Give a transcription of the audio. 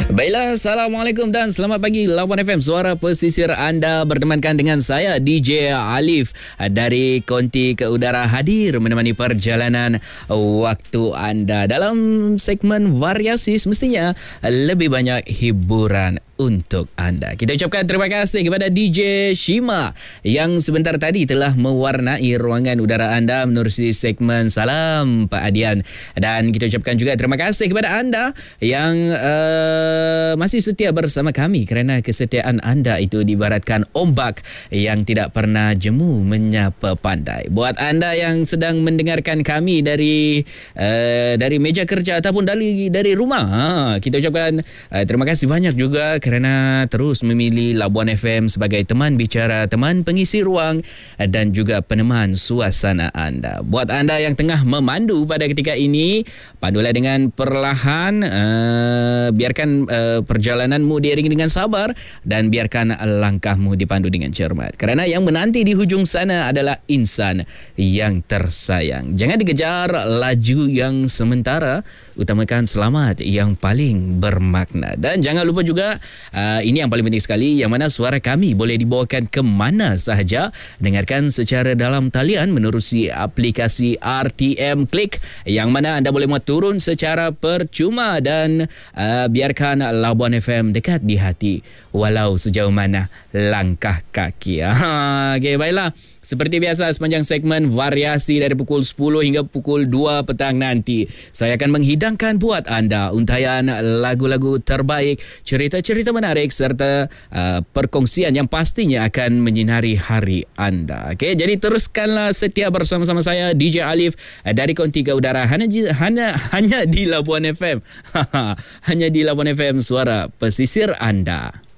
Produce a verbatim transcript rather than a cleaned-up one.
Baiklah, Assalamualaikum dan selamat pagi. Lawan F M, suara pesisir anda bertemankan dengan saya D J Alif dari Konti ke Udara, hadir menemani perjalanan waktu anda dalam segmen variasi, semestinya lebih banyak hiburan untuk anda. Kita ucapkan terima kasih kepada D J Shima yang sebentar tadi telah mewarnai ruangan udara anda menerusi segmen Salam Pak Adian, dan kita ucapkan juga terima kasih kepada anda yang uh, masih setia bersama kami, kerana kesetiaan anda itu diibaratkan ombak yang tidak pernah jemu menyapa pantai. Buat anda yang sedang mendengarkan kami dari uh, dari meja kerja ataupun dari dari rumah, ha, kita ucapkan uh, terima kasih banyak juga kerana terus memilih Labuan F M sebagai teman bicara, teman pengisi ruang dan juga peneman suasana anda. Buat anda yang tengah memandu pada ketika ini, pandulah dengan perlahan, uh, biarkan uh, perjalananmu diiringi dengan sabar dan biarkan langkahmu dipandu dengan cermat, kerana yang menanti di hujung sana adalah insan yang tersayang. Jangan dikejar laju yang sementara, utamakan selamat yang paling bermakna. Dan jangan lupa juga, Uh, ini yang paling penting sekali, yang mana suara kami boleh dibawakan ke mana sahaja. Dengarkan secara dalam talian menerusi aplikasi R T M Click, yang mana anda boleh muat turun secara percuma, dan uh, biarkan Labuan F M dekat di hati walau sejauh mana langkah kaki. Okey, baiklah. Seperti biasa, sepanjang segmen variasi dari pukul sepuluh hingga pukul dua petang nanti, saya akan menghidangkan buat anda untaian lagu-lagu terbaik, cerita-cerita menarik serta uh, perkongsian yang pastinya akan menyinari hari anda. Okey, jadi teruskanlah setia bersama-sama saya D J Alif dari Konti ke Udara, hanya hanya hanya di Labuan F M. Hanya di Labuan F M, suara pesisir anda.